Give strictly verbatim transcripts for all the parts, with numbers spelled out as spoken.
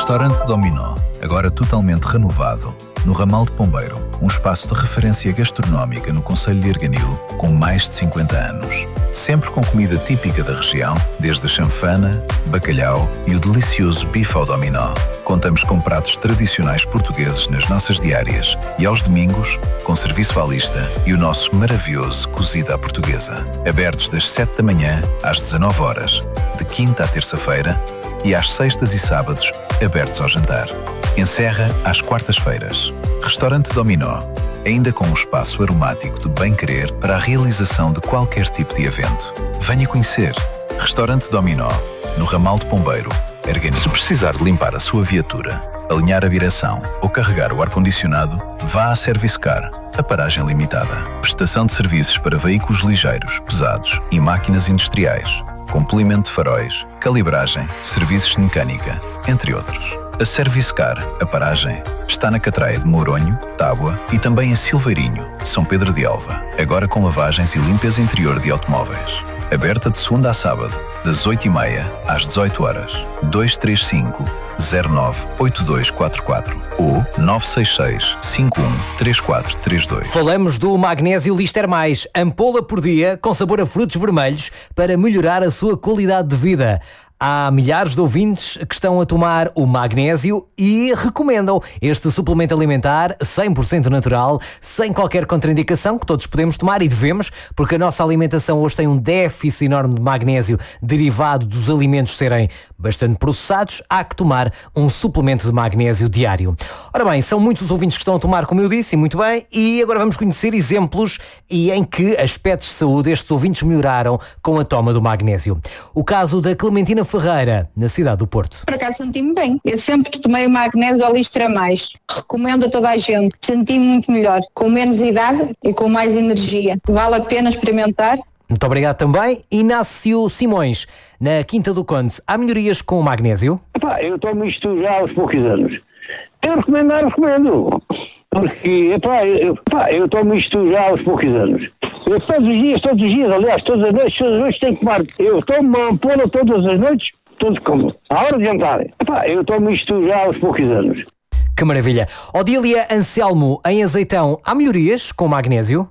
Restaurante Dominó, agora totalmente renovado, no Ramal de Pombeiro, um espaço de referência gastronómica no concelho de Arganil, com mais de cinquenta anos. Sempre com comida típica da região, desde a chanfana, bacalhau e o delicioso bife ao dominó. Contamos com pratos tradicionais portugueses nas nossas diárias e aos domingos, com serviço à lista e o nosso maravilhoso cozido à portuguesa. Abertos das sete da manhã às dezanove horas, de quinta à terça-feira, e às sextas e sábados, abertos ao jantar. Encerra às quartas-feiras. Restaurante Dominó, ainda com um espaço aromático de bem-querer para a realização de qualquer tipo de evento. Venha conhecer Restaurante Dominó, no Ramal de Pombeiro, Arganil. Se precisar de limpar a sua viatura, alinhar a direção ou carregar o ar-condicionado, vá à Service Car, a paragem limitada. Prestação de serviços para veículos ligeiros, pesados e máquinas industriais, com polimento de faróis, calibragem, serviços de mecânica, entre outros. A Service Car, a paragem, está na Catraia de Mouronho, Tábua e também em Silveirinho, São Pedro de Alva, agora com lavagens e limpeza interior de automóveis. Aberta de segunda a sábado, das oito e meia às dezoito horas. dois três cinco, zero nove, oito dois quatro quatro ou nove seis seis, cinco um três quatro três dois. Falamos do magnésio Lister Mais, ampola por dia com sabor a frutos vermelhos para melhorar a sua qualidade de vida. Há milhares de ouvintes que estão a tomar o magnésio e recomendam este suplemento alimentar cem por cento natural, sem qualquer contraindicação, que todos podemos tomar e devemos, porque a nossa alimentação hoje tem um déficit enorme de magnésio derivado dos alimentos serem bastante processados. Há que tomar um suplemento de magnésio diário. Ora bem, são muitos os ouvintes que estão a tomar, como eu disse, e muito bem, e agora vamos conhecer exemplos e em que aspectos de saúde estes ouvintes melhoraram com a toma do magnésio. O caso da Clementina Ferreira, na cidade do Porto. Por acaso senti-me bem. Eu sempre tomei o magnésio da Lister Mais. Recomendo a toda a gente. Senti-me muito melhor, com menos idade e com mais energia. Vale a pena experimentar. Muito obrigado também. Inácio Simões, na Quinta do Conde. Há melhorias com o magnésio? Epá, eu tomo isto já há uns poucos anos. Eu recomendo, eu recomendo. Porque, epá, eu, epá, eu tomo isto já há uns poucos anos. Eu todos os dias, todos os dias, aliás, todas as noites, todas as noites tenho que tomar. Eu tomo uma ampola todas as noites, todos como. À hora de jantar. Epá, eu tomo isto já há uns poucos anos. Que maravilha. Odília Anselmo, em Azeitão, há melhorias com magnésio?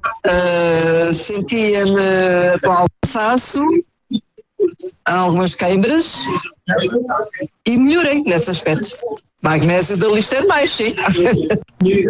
Uh, sentia-me com cansaço, algumas queimbras e melhorei nesse aspecto. Magnésio da Lister Mais, sim.